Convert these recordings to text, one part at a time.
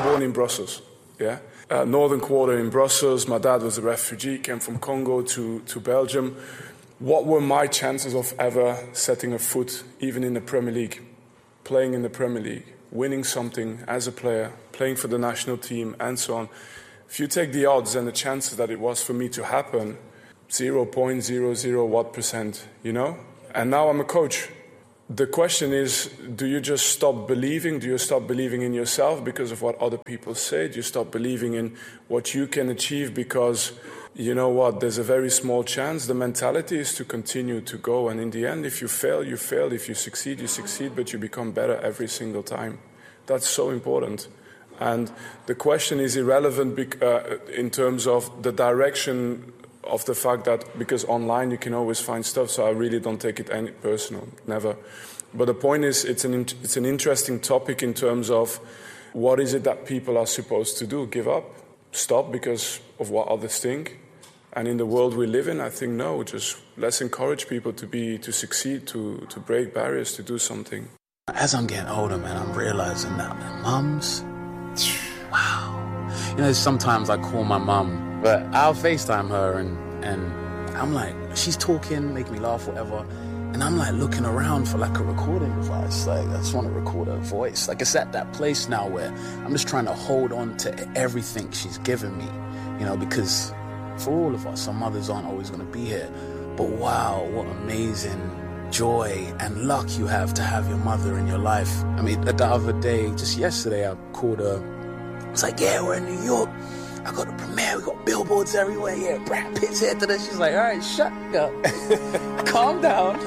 born in Brussels, yeah? Northern quarter in Brussels. My dad was a refugee, came from Congo to Belgium. What were my chances of ever setting a foot even in the Premier League, playing in the Premier League, winning something as a player, playing for the national team, and so on? If you take the odds and the chances that it was for me to happen, 0.00 what percent, you know? And now I'm a coach. The question is, do you just stop believing? Do you stop believing in yourself because of what other people say? Do you stop believing in what you can achieve because, you know what, there's a very small chance? The mentality is to continue to go. And in the end, if you fail, you fail. If you succeed, you succeed. But you become better every single time. That's so important. And the question is irrelevant in terms of the direction of the fact that, because online you can always find stuff, so I really don't take it any personal, never. But the point is, it's an interesting topic in terms of what is it that people are supposed to do? Give up? Stop because of what others think? And in the world we live in, I think no, just let's encourage people to succeed, to break barriers, to do something. As I'm getting older, man, I'm realizing that mums, wow. You know, sometimes I call my mum, but I'll FaceTime her and I'm like, she's talking, making me laugh, whatever. And I'm like looking around for like a recording device. Like, I just want to record her voice. Like, it's at that place now where I'm just trying to hold on to everything she's given me, you know, because for all of us, our mothers aren't always going to be here. But wow, what amazing joy and luck you have to have your mother in your life. I mean, the other day, just yesterday, I called her. It's like, yeah, we're in New York. I got the premiere, we got billboards everywhere, yeah, Brad Pitt's here today. She's like, all right, shut up. Calm down.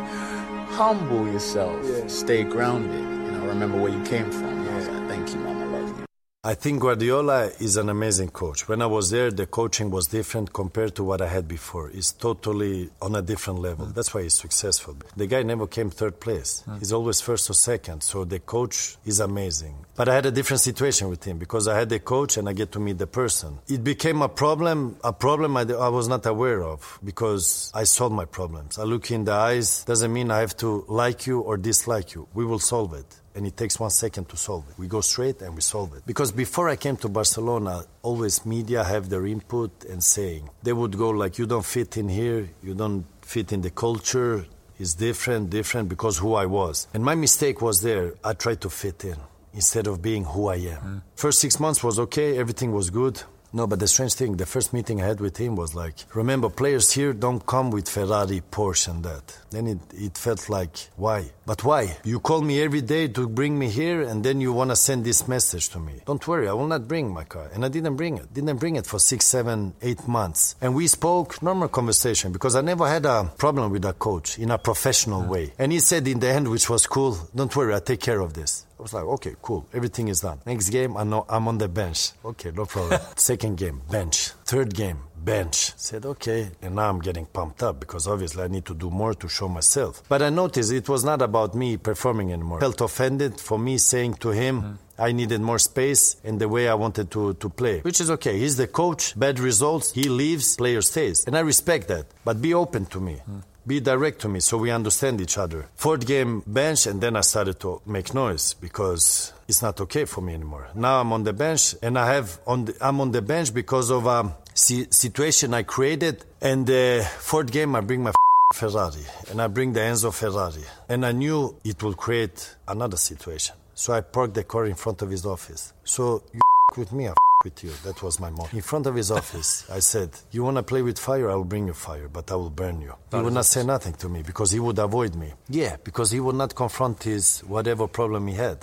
Humble yourself. Yeah. Stay grounded. You know, remember where you came from. Yeah. I was like, thank you, Mom, I love you. I think Guardiola is an amazing coach. When I was there, the coaching was different compared to what I had before. It's totally on a different level. That's why he's successful. The guy never came third place. He's always first or second. So the coach is amazing. But I had a different situation with him because I had the coach and I get to meet the person. It became a problem I was not aware of because I solved my problems. I look in the eyes. Doesn't mean I have to like you or dislike you. We will solve it. And it takes 1 second to solve it. We go straight and we solve it. Because before I came to Barcelona, always media have their input and saying. They would go like, you don't fit in here, you don't fit in the culture, it's different because who I was. And my mistake was there, I tried to fit in instead of being who I am. First 6 months was okay, everything was good. No, but the strange thing, the first meeting I had with him was like, remember, players here don't come with Ferrari, Porsche and that. Then it felt like, why? But why? You call me every day to bring me here and then you want to send this message to me. Don't worry, I will not bring my car. And I didn't bring it. Didn't bring it for 6, 7, 8 months. And we spoke normal conversation because I never had a problem with a coach in a professional way. And he said in the end, which was cool, don't worry, I take care of this. I was like, okay, cool. Everything is done. Next game, I'm on the bench. Okay, no problem. Second game, bench. Third game, bench. Said, okay. And now I'm getting pumped up because obviously I need to do more to show myself. But I noticed it was not about me performing anymore. I felt offended for me saying to him, I needed more space and the way I wanted to play. Which is okay. He's the coach. Bad results. He leaves, player stays. And I respect that. But be open to me. Be direct to me so we understand each other. Fourth game, bench, and then I started to make noise because it's not okay for me anymore. Now I'm on the bench, and I'm on the bench because of a situation I created. And the fourth game, I bring my Ferrari, and I bring the Enzo Ferrari. And I knew it will create another situation. So I parked the car in front of his office. So you with me, I with you. That was my mom. In front of his office, I said, you want to play with fire? I will bring you fire, but I will burn you. He would not say nothing to me because he would avoid me. Yeah, because he would not confront his whatever problem he had.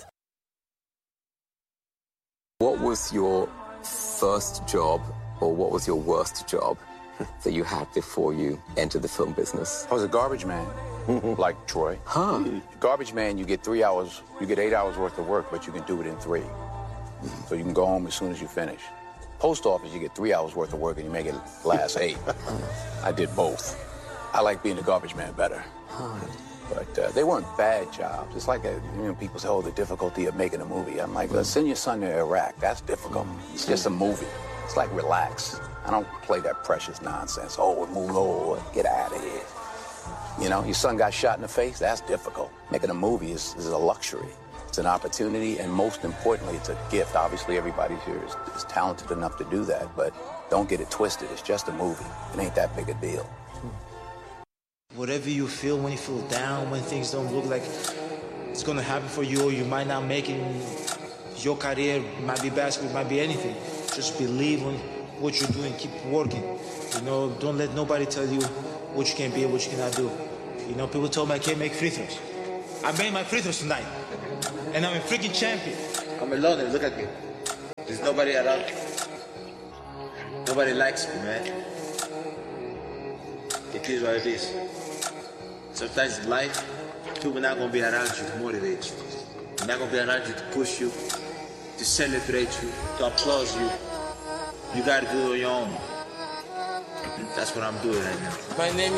What was your first job or what was your worst job that you had before you entered the film business? I was a garbage man, like Troy. Garbage man, you get 3 hours, you get 8 hours worth of work, but you can do it in 3. So you can go home as soon as you finish. Post office, you get 3 hours worth of work and you make it last 8. I did both. I like being a garbage man better. But they weren't bad jobs. It's like, people say, oh, the difficulty of making a movie. I'm like, let's send your son to Iraq. That's difficult. It's just a movie. It's like, relax. I don't play that precious nonsense. Oh, move, get out of here. You know, your son got shot in the face. That's difficult. Making a movie is a luxury. It's an opportunity, and most importantly, it's a gift. Obviously, everybody here is talented enough to do that, but don't get it twisted. It's just a movie. It ain't that big a deal. Whatever you feel when you feel down, when things don't look like it's gonna happen for you, or you might not make it in your career, it might be basketball, it might be anything. Just believe in what you're doing, keep working. You know, don't let nobody tell you what you can be and what you cannot do. You know, people told me I can't make free throws. I made my free throws tonight, and I'm a freaking champion. I'm in London, look at me. There's nobody around. Nobody likes me, man. It is what it is. Sometimes in life, people are not going to be around you to motivate you. They're not going to be around you to push you, to celebrate you, to applaud you. You got to do it on your own. That's what I'm doing right now. My name